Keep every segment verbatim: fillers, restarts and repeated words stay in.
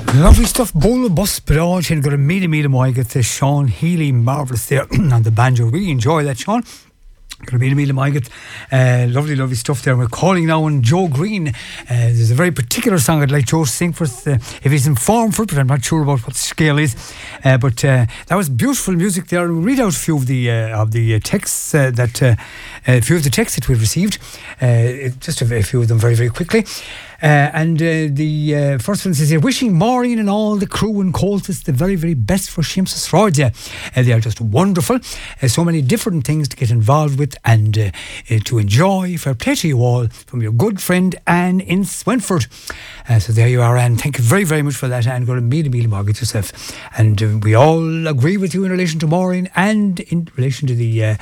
Lovely stuff. Bola Bus Broad and got a meaty meaty moiget to Sean Healy, marvellous there on the banjo. Really enjoy that, Sean. Got a meaty meaty moiget. Uh, lovely, lovely stuff there. We're calling now on Joe Green. Uh, there's a very particular song I'd like Joe to sing for us, uh, if he's informed for it, but I'm not sure about what the scale is. Uh, but uh, that was beautiful music there. We'll read out a few of the uh, of the texts uh, that uh, a few of the texts that we've received. Uh, just a, a few of them very, very quickly. Uh, and uh, the uh, first one says here, wishing Maureen and all the crew in Coltis the very, very best for Shimps's Friday. Uh, they are just wonderful. Uh, so many different things to get involved with and uh, uh, to enjoy. Fair play to you all from your good friend Anne in Swinford. Uh, so there you are, Anne. Thank you very, very much for that, Anne. Go to meet a meal mortgage yourself. And uh, we all agree with you in relation to Maureen and in relation to the uh,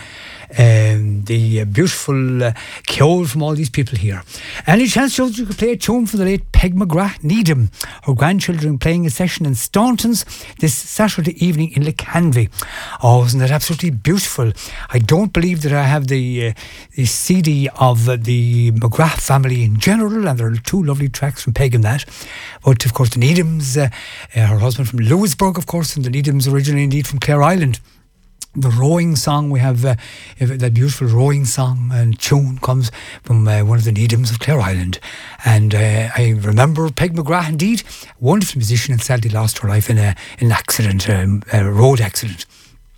um, the uh, beautiful uh, Ceol from all these people here. Any chance, Joe, you could play a tune for the late Peg McGrath Needham, her grandchildren playing a session in Staunton's this Saturday evening in Lecanvy. Oh, isn't that absolutely beautiful? I don't believe that I have the, uh, the C D of uh, the McGrath family in general, and there are two lovely tracks from Peg in that. But of course the Needhams, uh, uh, her husband from Lewisburg, of course, and the Needhams originally indeed from Clare Island. The rowing song, we have uh, that beautiful rowing song and tune comes from uh, one of the Needhams of Clare Island. And uh, I remember Peg McGrath, indeed, a wonderful musician, and sadly lost her life in, a, in an accident, um, a road accident.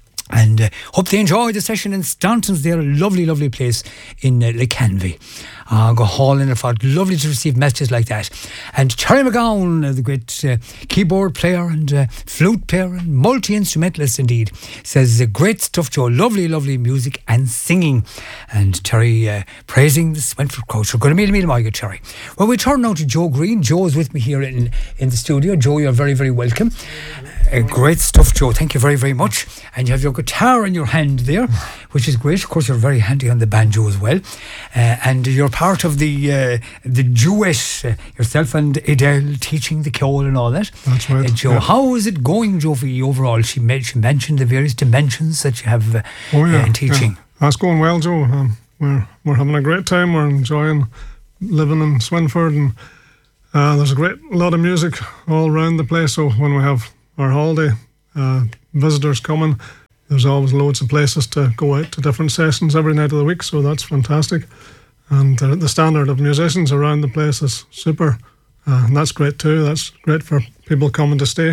And uh, hope they enjoy the session in Staunton's. They're a lovely, lovely place in uh, Lecanvy. Uh, go haul in for lovely to receive messages like that. And Charlie McGowan, uh, the great uh, keyboard player and uh, flute player and multi-instrumentalist indeed, says uh, great stuff, Joe. Lovely, lovely music and singing. And Terry uh, praising the Swinford crowd. So going to meet him, meet him, I get Terry. Well, we turn now to Joe Green. Joe is with me here in, in the studio. Joe, you're very, very welcome. Uh, great stuff, Joe. Thank you very, very much. And you have your guitar in your hand there, which is great. Of course, you're very handy on the banjo as well. Uh, and you're part of the uh, the duet, uh, yourself and Adele teaching the Ceol and all that. That's right. Uh, Joe, yeah. How is it going, Joe, for you overall? She, made, she mentioned the various dimensions that you have uh, oh, yeah, uh, in teaching. Yeah. That's going well, Joe. Um, we're, we're having a great time. We're enjoying living in Swinford. And uh, there's a great lot of music all around the place. So when we have our holiday uh, visitors coming, there's always loads of places to go out to different sessions every night of the week, so that's fantastic. And uh, the standard of musicians around the place is super, uh, and that's great too. That's great for people coming to stay.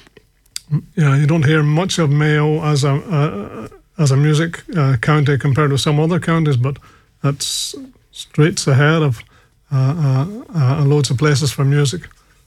Yeah, you don't hear much of Mayo as a uh, as a music uh, county compared with some other counties, but that's streets ahead of uh, uh, uh, loads of places for music.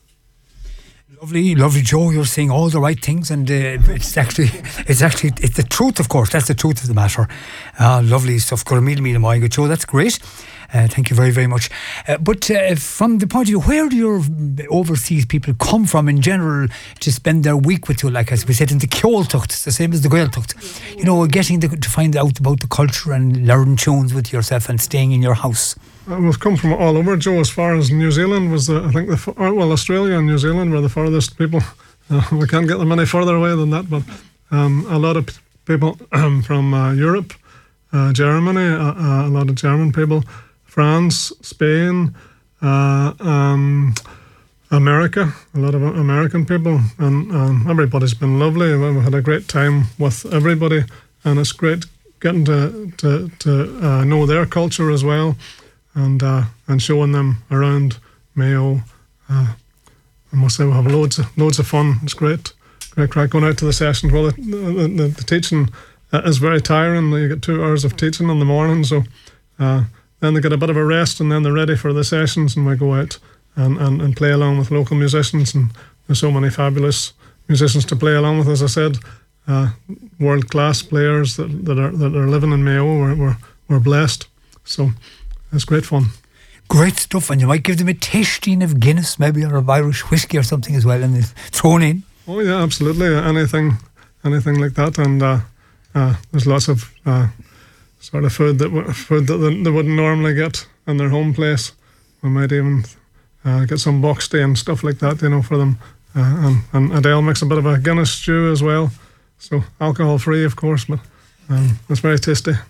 Lovely, lovely, Joe. You're saying all the right things, and uh, it's actually, it's actually, it's the truth, of course. That's the truth of the matter. Uh, lovely stuff. Go to meet me tomorrow, Joe. That's great. Uh, thank you very, very much. Uh, but uh, from the point of view, where do your overseas people come from in general to spend their week with you? Like as we said in the Ceoltucht, it's the same as the Gaeltacht. You know, getting the, to find out about the culture and learn tunes with yourself and staying in your house. Uh, we've come from all over, Joe. As far as New Zealand was, the, I think the well, Australia and New Zealand were the farthest people. Uh, we can't get them any further away than that. But um, a lot of p- people um, from uh, Europe, uh, Germany, uh, uh, a lot of German people. France, Spain, uh, um, America, a lot of American people, and um, everybody's been lovely. We've had a great time with everybody, and it's great getting to to, to uh, know their culture as well, and uh, and showing them around Mayo. Uh, I must say we have loads of, loads of fun. It's great, great crack going out to the sessions. Well, the, the, the teaching is very tiring. You get two hours of teaching in the morning, so. Uh, Then they get a bit of a rest, and then they're ready for the sessions, and we go out and, and, and play along with local musicians. And there's so many fabulous musicians to play along with, as I said, uh, world-class players that, that are that are living in Mayo. We're, we're, we're blessed. So it's great fun. Great stuff, and you might give them a tasting of Guinness, maybe, or of Irish whiskey or something as well, and they're thrown in. Oh yeah, absolutely. Anything, anything like that. And uh, uh, there's lots of uh, sort of food that food that they wouldn't normally get in their home place. We might even uh, get some boxty and stuff like that, you know, for them. Uh, and, and Adele makes a bit of a Guinness stew as well. So alcohol free, of course, but um, it's very tasty.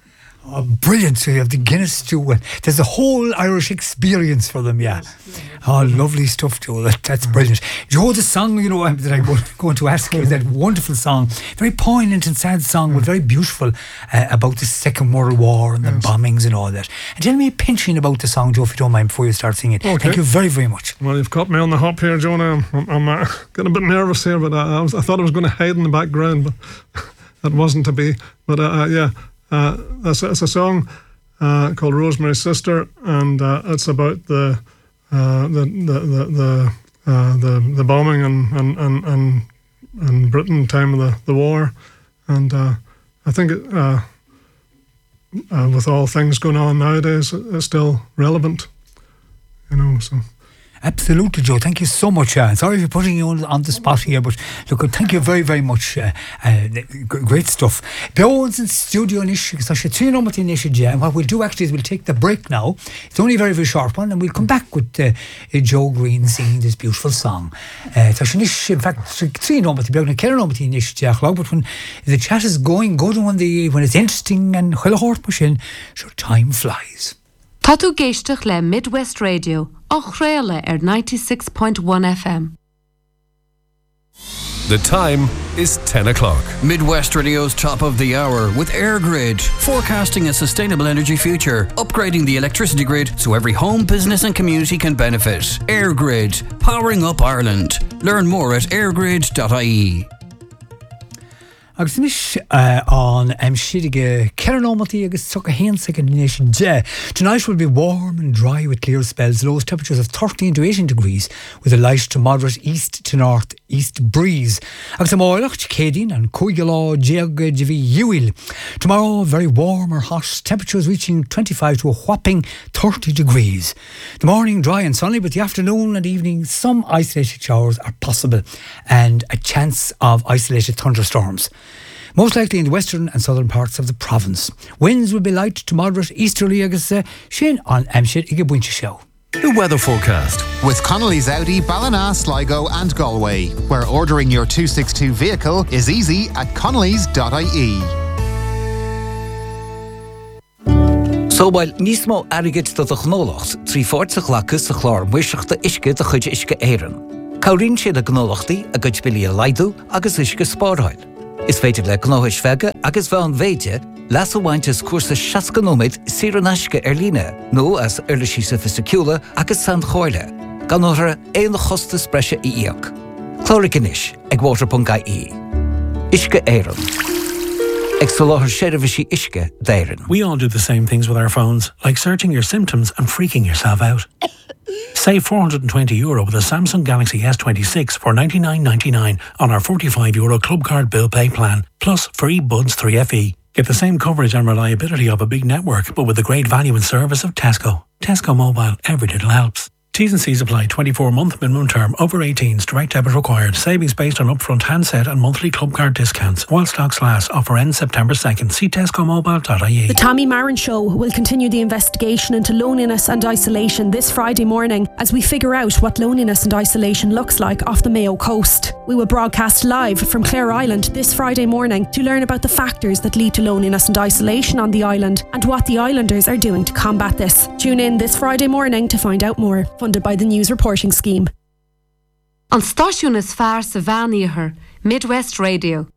Oh, brilliant. So you have the Guinness stew. And there's a whole Irish experience for them, yeah. Oh, lovely stuff, Joe. That, that's brilliant. Joe, the song, you know, that I'm going to ask you is that wonderful song. Very poignant and sad song, but very beautiful uh, about the Second World War and the yes. bombings and all that. And tell me a pinching about the song, Joe, if you don't mind, before you start singing. Okay. Thank you very, very much. Well, you've caught me on the hop here, Joe. Now I'm, I'm uh, getting a bit nervous here, but uh, I, was, I thought I was going to hide in the background, but that wasn't to be. But uh, uh, yeah. Uh, it's, it's a song uh, called Rosemary's Sister, and uh, it's about the uh, the the the the, uh, the the bombing and and and and, and Britain time of the, the war, and uh, I think it, uh, uh, with all things going on nowadays, it's still relevant, you know. So. Absolutely, Joe. Thank you so much. Uh, sorry for putting you on, on the spot here, but look, thank you very, very much. Uh, uh, great stuff. Beowens in studio in Ish, so she's three number in Ish, and what we'll do actually is we'll take the break now. It's only a very, very short one, and we'll come back with uh, Joe Green singing this beautiful song. Uh, so she's in fact three number to Beowens, Karen number in Ish, but when the chat is going good, when the when it's interesting and well hard machine, sure time flies. Tá tú géisteach le Midwest Radio, ach réile ar ninety-six point one F M. The time is ten o'clock. Midwest Radio's top of the hour with AirGrid, forecasting a sustainable energy future, upgrading the electricity grid so every home, business and community can benefit. AirGrid, powering up Ireland. Learn more at airgrid dot I E. Agus nish uh, on um, Shidige Keranomati agus Sucker Hain second nation J. Tonight will be warm and dry with clear spells, lowest temperatures of thirteen to eighteen degrees, with a light to moderate east to north east breeze. Agus am oilach Cadin and Coigala Jeg Jivi Uil. Tomorrow very warm or hot, temperatures reaching twenty-five to a whopping thirty degrees. The morning dry and sunny, but the afternoon and evening some isolated showers are possible and a chance of isolated thunderstorms. Most likely in the western and southern parts of the province. Winds will be light to moderate easterly agus Shane on Amshit Ige Buncha Show. The weather forecast with Connolly's Audi, Ballina, Sligo and Galway, where ordering your two sixty-two vehicle is easy at connellys dot I E. So while nismo arigit to the gnolacht, three forts of lacus the chlor, wishach the ishke the chuj ishke eiren. Kaurin she the gnolachti, a good billy a lidu, agus ishke sporhoil. Is féidir le gnáis feige agus bhean véide las a bhaintes cuasa seascanóid siranasca ar líne, nó as urla sí sophisticúla agus san choirle, gan nóra éon chosta spreise i íoc. Clóric inis ag water.ie. Ishke éireann. Ag soláthar séirevisí ishke d'éireann. We all do the same things with our phones, like searching your symptoms and freaking yourself out. Save four hundred twenty euro with a Samsung Galaxy S twenty-six for ninety-nine ninety-nine on our forty-five euro club card bill pay plan, plus free Buds three F E. Get the same coverage and reliability of a big network, but with the great value and service of Tesco. Tesco Mobile, every little helps. T's and C's apply. twenty-four month minimum term. Over eighteens. Direct debit required. Savings based on upfront handset and monthly club card discounts. While stocks last. Offer ends September second. See tesco mobile dot I E. The Tommy Marin Show will continue the investigation into loneliness and isolation this Friday morning as we figure out what loneliness and isolation looks like off the Mayo coast. We will broadcast live from Clare Island this Friday morning to learn about the factors that lead to loneliness and isolation on the island and what the islanders are doing to combat this. Tune in this Friday morning to find out more. Funded by the News Reporting Scheme. An stáisiún is fearr sa bhean iarthair, Midwest Radio.